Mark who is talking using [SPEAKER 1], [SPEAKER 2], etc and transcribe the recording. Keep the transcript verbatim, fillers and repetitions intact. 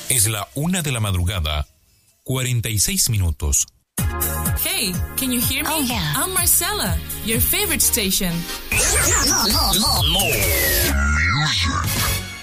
[SPEAKER 1] Es la una de la madrugada, cuarenta y seis minutos.
[SPEAKER 2] Hey, can you hear me?
[SPEAKER 3] Oh, yeah.
[SPEAKER 2] I'm Marcella, your favorite station.
[SPEAKER 3] No, no, no, no.
[SPEAKER 4] Music.